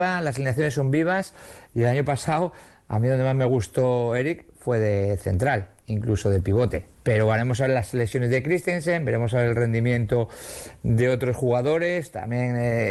las alineaciones son vivas y el año pasado a mí donde más me gustó Eric fue de central, incluso de pivote. Pero veremos a ver las lesiones de Christensen, veremos a ver el rendimiento de otros jugadores, también